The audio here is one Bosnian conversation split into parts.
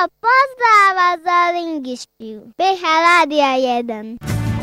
pozdrava za Ringišpiju. BH Radija 1.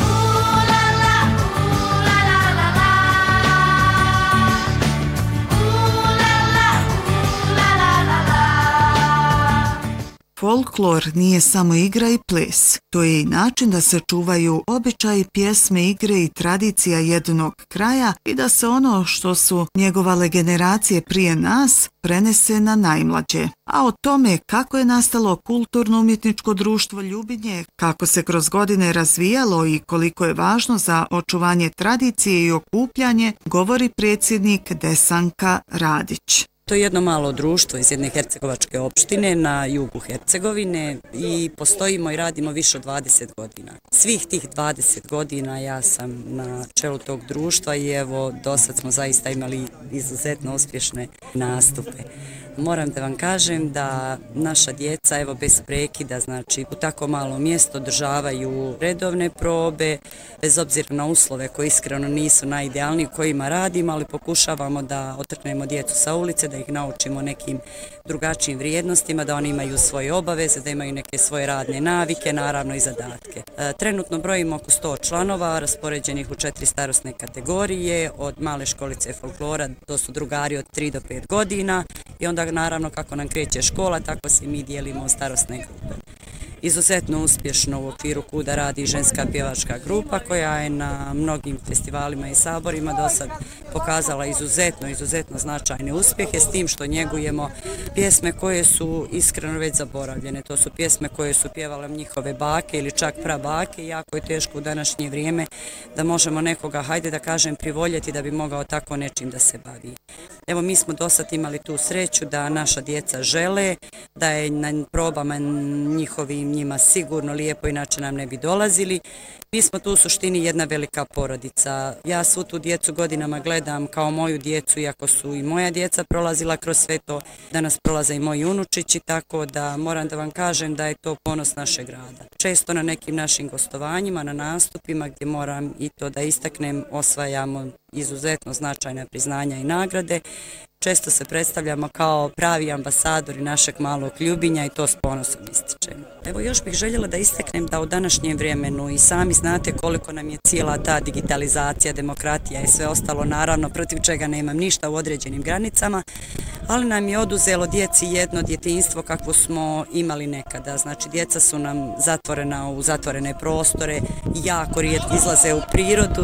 Folklor nije samo igra i ples. To je i način da se čuvaju običaji, pjesme, igre i tradicija jednog kraja i da se ono što su njegovale generacije prije nas prenese na najmlađe. A o tome kako je nastalo kulturno-umjetničko društvo Ljubinje, kako se kroz godine razvijalo i koliko je važno za očuvanje tradicije i okupljanje, govori predsjednik Desanka Radić. To je jedno malo društvo iz jedne hercegovačke opštine na jugu Hercegovine i postojimo i radimo više od 20 godina. Svih tih 20 godina ja sam na čelu tog društva i evo do sad smo zaista imali izuzetno uspješne nastupe. Moram da vam kažem da naša djeca evo bez prekida, znači u tako malo mjesto održavaju redovne probe, bez obzira na uslove koji iskreno nisu najidealniji kojima radimo, ali pokušavamo da otrgnemo djecu sa ulice, da ih naučimo nekim drugačijim vrijednostima, da oni imaju svoje obaveze, da imaju neke svoje radne navike, naravno i zadatke. Trenutno brojimo oko 100 članova, raspoređenih u 4 starosne kategorije, od male školice folklora, to su drugari od 3 do 5 godina i onda naravno kako nam kreće škola, tako se mi dijelimo u starosne grupe. Izuzetno uspješno u okviru KUD-a radi ženska pjevačka grupa koja je na mnogim festivalima i saborima do sad pokazala izuzetno značajne uspjehe, s tim što njegujemo pjesme koje su iskreno već zaboravljene. To su pjesme koje su pjevale njihove bake ili čak prabake i jako je teško u današnje vrijeme da možemo nekoga, hajde da kažem, privoljeti da bi mogao tako nečim da se bavi. Evo mi smo do sad imali tu sreću da naša djeca žele, da je na probama njihovim njima sigurno lijepo, inače nam ne bi dolazili. Mi smo tu u suštini jedna velika porodica. Ja svu tu djecu godinama gledam kao moju djecu, iako su i moja djeca prolazila kroz sve to, danas prolaze i moji unučići, tako da moram da vam kažem da je to ponos našeg grada. Često na nekim našim gostovanjima, na nastupima gdje moram i to da istaknem, osvajamo izuzetno značajna priznanja i nagrade. Često se predstavljamo kao pravi ambasadori našeg malog Ljubinja i to s ponosom ističemo. Evo još bih željela da istaknem da u današnjem vremenu i sami znate koliko nam je cijela ta digitalizacija, demokratija i sve ostalo, naravno protiv čega nemam ništa u određenim granicama, ali nam je oduzelo djeci jedno djetinjstvo kakvo smo imali nekada. Znači djeca su nam zatvorena u zatvorene prostore, jako rijetko izlaze u prirodu.